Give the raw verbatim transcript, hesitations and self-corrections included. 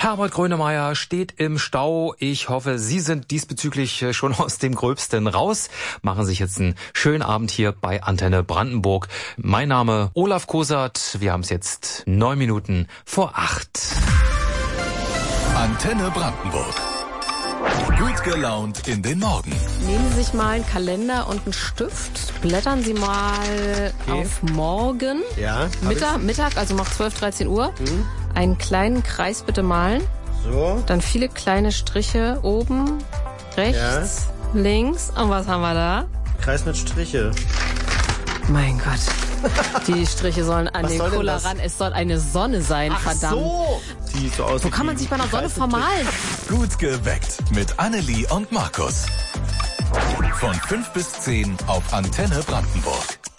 Herbert Grönemeyer steht im Stau. Ich hoffe, Sie sind diesbezüglich schon aus dem Gröbsten raus. Machen sich jetzt einen schönen Abend hier bei Antenne Brandenburg. Mein Name Olaf Kosert. Wir haben es jetzt neun Minuten vor acht. Antenne Brandenburg. Gut gelaunt in den Morgen. Nehmen Sie sich mal einen Kalender und einen Stift. Blättern Sie mal okay. auf morgen. Ja. Mittag, Mittag, also noch zwölf, dreizehn Uhr. Mhm. Einen kleinen Kreis bitte malen. So. Dann viele kleine Striche oben, rechts, ja. links. Und was haben wir da? Kreis mit Striche. Mein Gott. Die Striche sollen an was den Cola ran. Es soll eine Sonne sein, Ach verdammt. So. Sieht so aus. Wo kann man sich bei einer Sonne vermalen? Gut geweckt mit Annelie und Markus. Von fünf bis zehn auf Antenne Brandenburg.